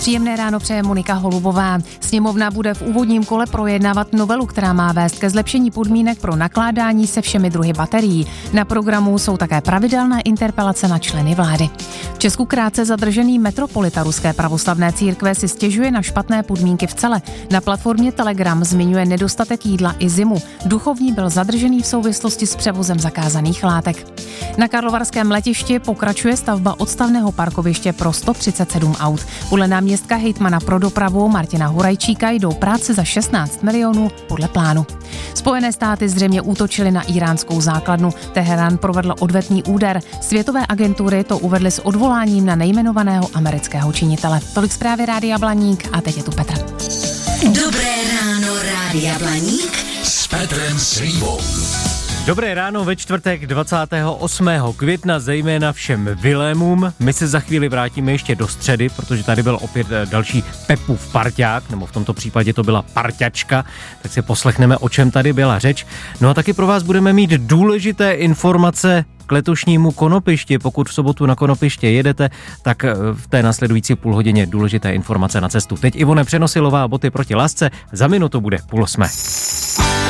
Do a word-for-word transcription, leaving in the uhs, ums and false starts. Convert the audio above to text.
Příjemné ráno přeje Monika Holubová. Sněmovna bude v úvodním kole projednávat novelu, která má vést ke zlepšení podmínek pro nakládání se všemi druhy baterií. Na programu jsou také pravidelné interpelace na členy vlády. V Česku krátce zadržený metropolita Ruské pravoslavné církve si stěžuje na špatné podmínky v cele. Na platformě Telegram zmiňuje nedostatek jídla i zimu. Duchovní byl zadržený v souvislosti s převozem zakázaných látek. Na karlovarském letišti pokračuje stavba odstavného parkoviště pro sto třicet sedm aut. Podle náměstka hejtmana pro dopravu Martina Hurajčíka jdou práce za šestnáct milionů podle plánu. Spojené státy zřejmě útočily na íránskou základnu. Teherán provedl odvetný úder. Světové agentury to uvedly s odvoláním na nejmenovaného amerického činitele. Tolik zprávy Rádia Blaník a teď je tu Petr. Dobré ráno Rádia Blaník s Petrem Slívou. Dobré ráno ve čtvrtek dvacátého osmého května, zejména všem Vilémům. My se za chvíli vrátíme ještě do středy, protože tady byl opět další Pepův parťák, nebo v tomto případě to byla parťačka, tak si poslechneme, o čem tady byla řeč. No a taky pro vás budeme mít důležité informace k letošnímu Konopišti. Pokud v sobotu na Konopiště jedete, tak v té následující půl hodině důležité informace na cestu. Teď Ivone Přenosilová, boty proti lásce, za minutu bude půl osmé.